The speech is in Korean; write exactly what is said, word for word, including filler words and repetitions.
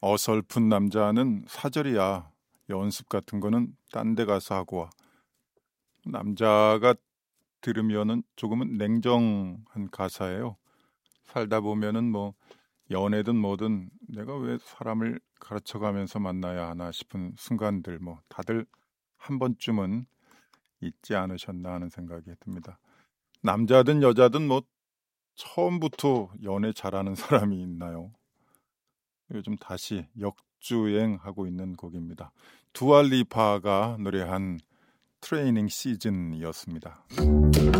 어설픈 남자는 사절이야. 연습 같은 거는 딴 데 가서 하고 와. 남자가 들으면은 조금은 냉정한 가사예요. 살다 보면은 뭐 연애든 뭐든 내가 왜 사람을 가르쳐가면서 만나야 하나 싶은 순간들 뭐 다들 한 번쯤은 있지 않으셨나 하는 생각이 듭니다. 남자든 여자든 뭐 처음부터 연애 잘하는 사람이 있나요? 요즘 다시 역주행하고 있는 곡입니다. 두알리파가 노래한 트레이닝 시즌이었습니다.